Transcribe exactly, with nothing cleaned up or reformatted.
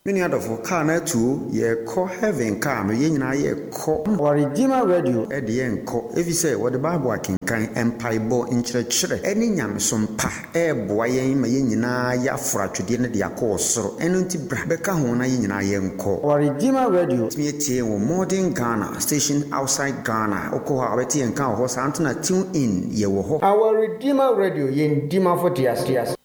Many other for car na two ye call heaven car no ye nyina ye call our Redeemer Radio e de ye nko if you say what the Bible akenkan empire bo nkyerɛkyerɛ ɛne nyamesom pa e boa yɛn ma ye nyina ya fra twede ne de akɔ soro ɛno nti bra bɛka ho na ye nyina ye nko our Redeemer Radio me tie wo modern Ghana station outside Ghana okɔ ha bɛtie nka ho sa antena tune in ye wo ho our Redeemer Radio ye ndima for dias dias